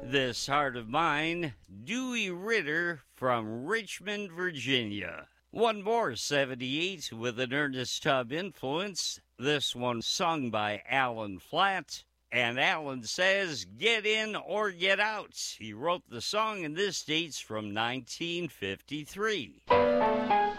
This Heart of Mine, Dewey Ritter from Richmond, Virginia. One more 78 with an Ernest Tubb influence. This one sung by Alan Flatt. And Alan says, "Get in or get out." He wrote the song, and this dates from 1953.